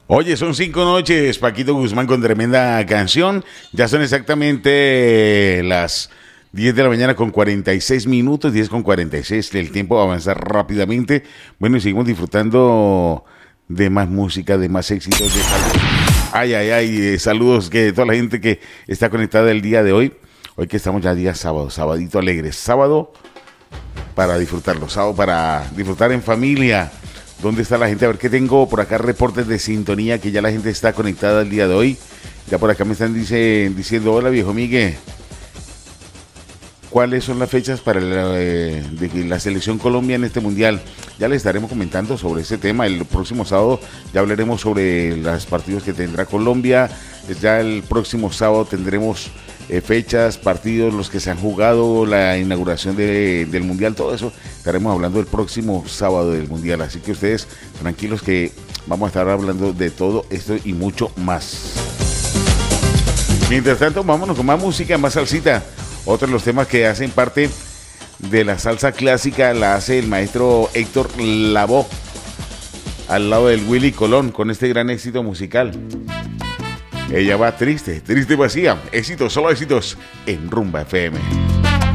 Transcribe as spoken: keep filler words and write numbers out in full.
Oye, son cinco noches, Paquito Guzmán con tremenda canción. Ya son exactamente las diez de la mañana con cuarenta y seis minutos, diez con cuarenta y seis. El tiempo va a avanzar rápidamente. Bueno, y seguimos disfrutando de más música, de más éxitos, de saludos. Ay, ay, ay, eh, saludos que toda la gente que está conectada el día de hoy. Hoy que estamos ya día sábado, sabadito alegre. Sábado para disfrutarlo, sábado para disfrutar en familia. ¿Dónde está la gente? A ver qué tengo por acá, reportes de sintonía, que ya la gente está conectada el día de hoy. Ya por acá me están dice, diciendo, hola viejo Miguel, ¿cuáles son las fechas para la, eh, de la selección Colombia en este mundial? Ya les estaremos comentando sobre ese tema. El próximo sábado ya hablaremos sobre los partidos que tendrá Colombia. Ya el próximo sábado tendremos eh, fechas, partidos, los que se han jugado, la inauguración de, del mundial, todo eso estaremos hablando el próximo sábado del mundial. Así que ustedes tranquilos que vamos a estar hablando de todo esto y mucho más. Mientras tanto, vámonos con más música, más salsita. Otro de los temas que hacen parte de la salsa clásica la hace el maestro Héctor Lavoe, al lado del Willy Colón, con este gran éxito musical. Ella va triste, triste vacía. Éxitos, solo éxitos en Rumba F M.